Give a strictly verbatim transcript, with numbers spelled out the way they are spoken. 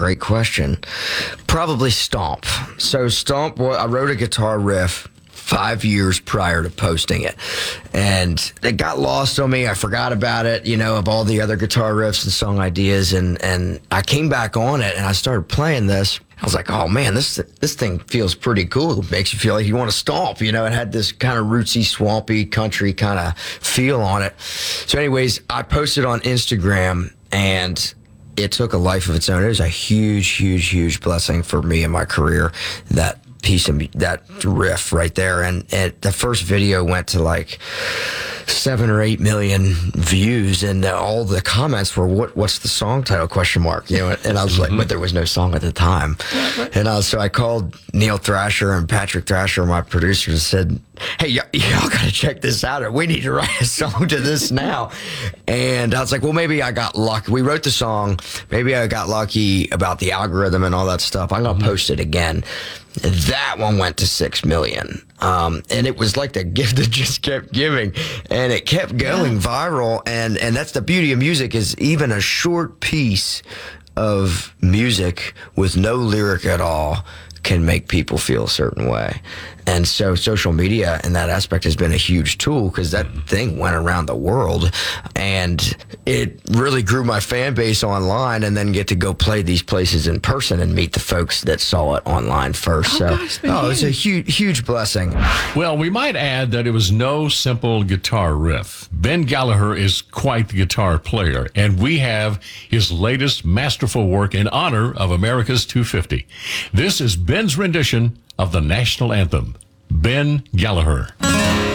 great question. Probably Stomp. So Stomp, well, I wrote a guitar riff five years prior to posting it, and it got lost on me. I forgot about it, you know, of all the other guitar riffs and song ideas, and and I came back on it and I started playing this. I was like, oh man, this this thing feels pretty cool. It makes you feel like you want to stomp, you know. It had this kind of rootsy, swampy, country kind of feel on it. So anyways, I posted on Instagram, and it took a life of its own. It was a huge, huge, huge blessing for me in my career, that piece of that riff right there. And it, the first video went to like seven or eight million views, and all the comments were, "What? What's the song title?" Question mark. You know, and I was like, but there was no song at the time. And I was, so I called Neil Thrasher and Patrick Thrasher, my producers, and said, "Hey, y- y'all got to check this out. We need to write a song to this now." And I was like, "Well, maybe I got lucky. We wrote the song. Maybe I got lucky about the algorithm and all that stuff. I'm gonna mm-hmm. post it again." That one went to six million. Um, and it was like the gift that just kept giving, and it kept going yeah. viral. And, and that's the beauty of music, is even a short piece of music with no lyric at all can make people feel a certain way. And so social media in that aspect has been a huge tool, because that thing went around the world, and it really grew my fan base online, and then get to go play these places in person and meet the folks that saw it online first. Oh, so gosh, oh, it's a huge, huge blessing. Well, we might add that it was no simple guitar riff. Ben Gallagher is quite the guitar player, and we have his latest masterful work in honor of America's two fifty. This is Ben's rendition of the national anthem, Ben Gallagher.